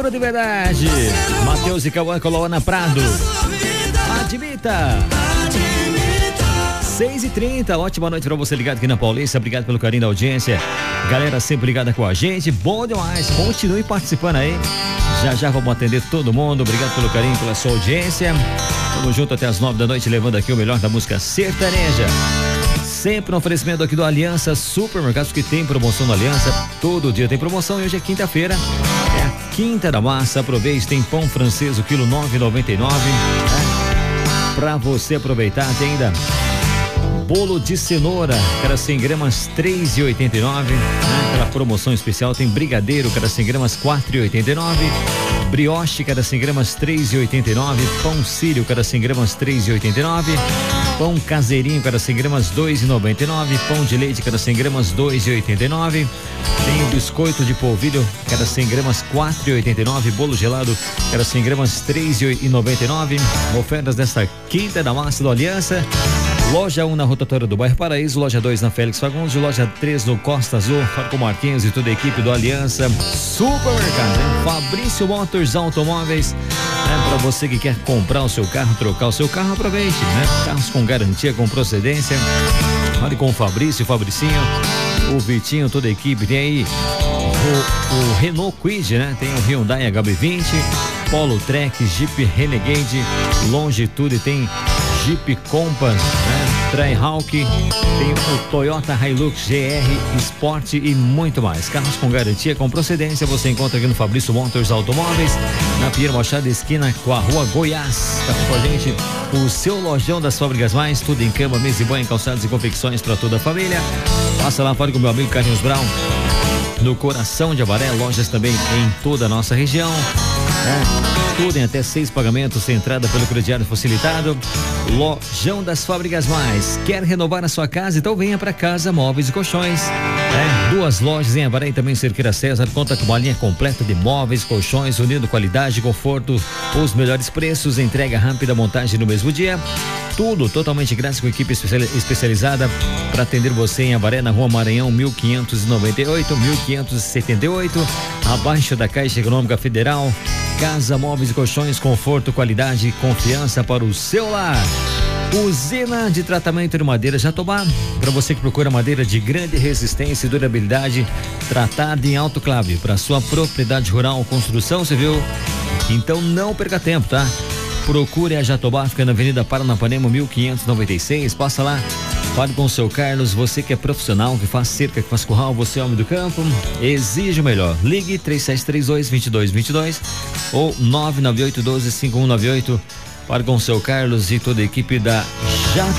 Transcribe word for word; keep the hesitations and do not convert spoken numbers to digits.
De verdade, Matheus e Cauã Coloana Prado. Admita. seis e trinta, ótima noite pra você ligado aqui na Paulista. Obrigado pelo carinho da audiência. Galera sempre ligada com a gente. Bom demais. Continue participando aí. Já já vamos atender todo mundo. Obrigado pelo carinho, pela sua audiência. Tamo junto até as nove da noite, levando aqui o melhor da música sertaneja. Sempre no oferecimento aqui do Aliança Supermercados, que tem promoção no Aliança. Todo dia tem promoção e hoje é quinta-feira. É a quinta da massa. Aproveite, tem pão francês, o quilo nove reais e noventa e nove centavos. Né? Pra você aproveitar, tem ainda bolo de cenoura, cada cem gramas, três reais e oitenta e nove centavos. Né? Aquela promoção especial, tem brigadeiro, cada cem gramas, quatro reais e oitenta e nove centavos. Brioche, cada cem gramas, três reais e oitenta e nove centavos. Pão sírio, cada cem gramas, três reais e oitenta e nove centavos. Pão caseirinho, cada cem gramas, dois reais e noventa e nove centavos. Pão de leite, cada cem gramas, dois reais e oitenta e nove centavos. Tem o biscoito de polvilho, cada cem gramas, quatro reais e oitenta e nove centavos. Bolo gelado, cada cem gramas, três reais e noventa e nove centavos. Ofertas desta quinta da massa do Aliança. Loja um na rotatória do bairro Paraíso, loja dois na Félix Fagundes, loja três no Costa Azul, com Marquinhos e toda a equipe do Aliança Supermercado, hein? Fabrício Motors Automóveis, né? Para você que quer comprar o seu carro, trocar o seu carro, aproveite, né? Carros com garantia, com procedência. Fale com o Fabrício, o Fabricinho, o Vitinho, toda a equipe. Tem aí o, o Renault Kwid, né? Tem o Hyundai H B vinte, Polo Trek, Jeep Renegade, Longitude, tem Jeep Compass, né? Trailhawk, tem o Toyota Hilux G R Sport e muito mais. Carros com garantia, com procedência, você encontra aqui no Fabrício Motors Automóveis, na Pinheiro Machado, esquina com a rua Goiás. Tá com a gente o seu lojão das Fábricas Mais, tudo em cama, mesa e banho, calçados e confecções para toda a família. Passa lá, fale com o meu amigo Carlinhos Brown, no coração de Avaré, lojas também em toda a nossa região. É, tudo em até seis pagamentos, sem entrada pelo crediário facilitado. Lojão das Fábricas Mais. Quer renovar a sua casa? Então venha para Casa Móveis e Colchões. É, duas lojas em Avaré e também Cerqueira César. Conta com uma linha completa de móveis, colchões, unindo qualidade, conforto, os melhores preços, entrega rápida, montagem no mesmo dia. Tudo totalmente grátis, com equipe especializada para atender você em Avaré, na Rua Maranhão, mil quinhentos e noventa e oito, mil quinhentos e setenta e oito, abaixo da Caixa Econômica Federal. Casa Móveis e Colchões, conforto, qualidade e confiança para o seu lar. Usina de tratamento de madeira Jatobá, para você que procura madeira de grande resistência e durabilidade, tratada em autoclave para sua propriedade rural, construção civil. Então não perca tempo, tá? Procure a Jatobá, fica na Avenida Paranapanema, mil quinhentos e noventa e seis. Passa lá, fale com o seu Carlos. Você que é profissional, que faz cerca, que faz curral, você é homem do campo, exige o melhor. Ligue três sete três dois, dois dois dois dois ou nove nove oito um dois, cinco um nove oito. Fale com o seu Carlos e toda a equipe da Jatobá.